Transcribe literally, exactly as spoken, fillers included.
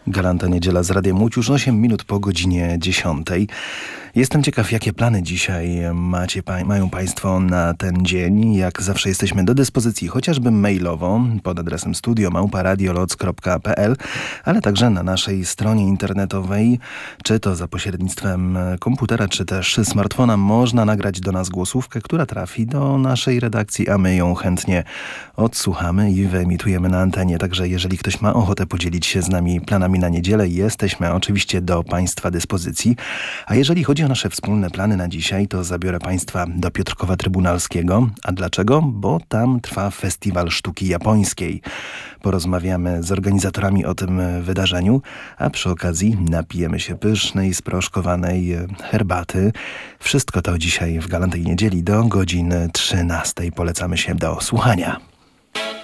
Galanta Niedziela z Radiem Łódź, już osiem minut po godzinie dziesiątej. Jestem ciekaw, jakie plany dzisiaj macie, pa- mają Państwo na ten dzień. Jak zawsze jesteśmy do dyspozycji, chociażby mailowo pod adresem studio małpa radioloc kropka p l, ale także na naszej stronie internetowej, czy to za pośrednictwem komputera, czy też smartfona, można nagrać do nas głosówkę, która trafi do naszej redakcji, a my ją chętnie odsłuchamy i wyemitujemy na antenie. Także jeżeli ktoś ma ochotę podzielić się z nami planami na niedzielę, jesteśmy oczywiście do Państwa dyspozycji. A jeżeli chodzi o nasze wspólne plany na dzisiaj, to zabiorę Państwa do Piotrkowa Trybunalskiego. A dlaczego? Bo tam trwa Festiwal Sztuki Japońskiej. Porozmawiamy z organizatorami o tym wydarzeniu, a przy okazji napijemy się pysznej, sproszkowanej herbaty. Wszystko to dzisiaj w Galantej Niedzieli do godziny trzynastej. Polecamy się do słuchania.